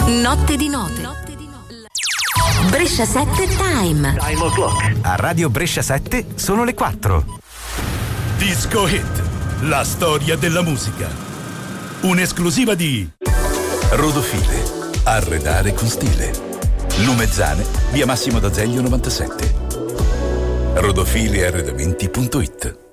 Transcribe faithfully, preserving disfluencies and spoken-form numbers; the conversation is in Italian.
Notte di note. Notte di note. Brescia sette Time. Time o'clock. A Radio Brescia sette sono le quattro. Disco Hit, la storia della musica. Un'esclusiva di Rodofile, arredare con stile. Lumezzane, via Massimo d'Azeglio novantasette. rodofile arredamenti punto it.